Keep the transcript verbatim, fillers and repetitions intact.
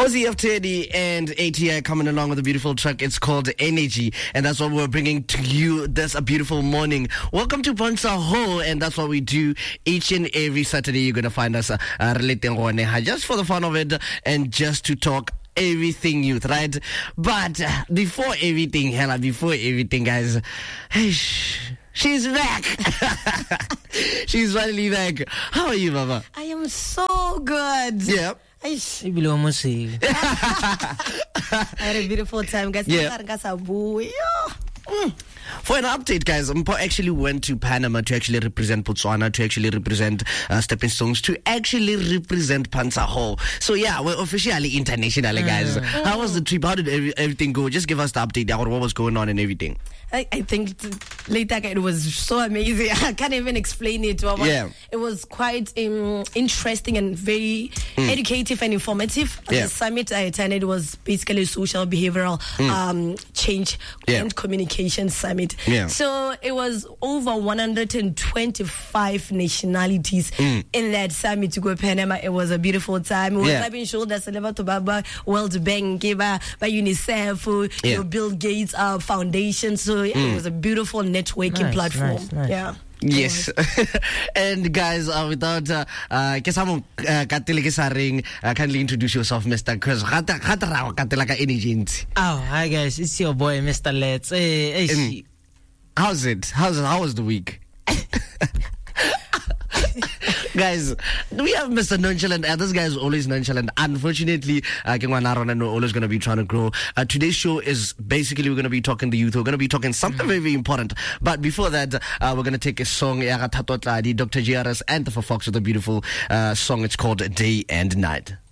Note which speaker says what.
Speaker 1: Ozzy F Teddy and A T I coming along with a beautiful track. It's called Energy, and that's what we're bringing to you this a beautiful morning. Welcome to Pansa Ho, and that's what we do each and every Saturday. You're gonna find us uh, relating just for the fun of it and just to talk everything youth, right? But uh, before everything, hella, before everything, guys, hey, sh- she's back. She's finally back. How are you, Mama?
Speaker 2: I am so good.
Speaker 1: Yeah.
Speaker 2: I had a beautiful time, guys.
Speaker 1: Yeah.
Speaker 2: Mm.
Speaker 1: For an update, guys, Mpo actually went to Panama to actually represent Botswana, to actually represent uh, Stepping Stones, to actually represent Pansa Ho. So yeah, we're officially international, guys. Mm. How was the trip? How did every, everything go? Just give us the update about what was going on and everything.
Speaker 2: I, I think later it was so amazing. I can't even explain it. Well,
Speaker 1: yeah.
Speaker 2: It was quite um, interesting and very mm. educative and informative.
Speaker 1: Yeah.
Speaker 2: The summit I attended was basically social behavioral mm. um, change
Speaker 1: yeah.
Speaker 2: and communication summit.
Speaker 1: Yeah.
Speaker 2: So it was over one hundred twenty-five nationalities mm. in that summit to go Panama. It was a beautiful time. We were
Speaker 1: yeah.
Speaker 2: clapping shoulders to Baba, World Bank, by UNICEF, yeah. your Bill Gates uh, Foundation. So yeah, mm. it was a beautiful networking
Speaker 3: nice,
Speaker 2: platform.
Speaker 3: Nice, nice.
Speaker 2: Yeah.
Speaker 1: Yes. And guys, uh, without uh, uh, kindly introduce yourself, Mister Because
Speaker 3: oh, hi guys, it's your boy Mister Let's. Hey, hey,
Speaker 1: how's it? How's it? How was the week? Guys, we have Mister Nonchalant, and this guy is always nonchalant. Unfortunately, uh, we're always going to be trying to grow. Uh, today's show is basically we're going to be talking to youth. We're going to be talking something very, very important. But before that, uh, we're going to take a song, Doctor G R S and for Fox with a beautiful uh, song. It's called Day and Night.